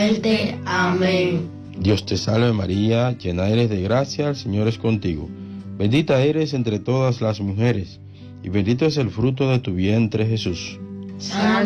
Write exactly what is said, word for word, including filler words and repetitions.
muerte. Amén. Dios te salve María, llena eres de gracia, el Señor es contigo. Bendita eres entre todas las mujeres, y bendito es el fruto de tu vientre, Jesús. Santa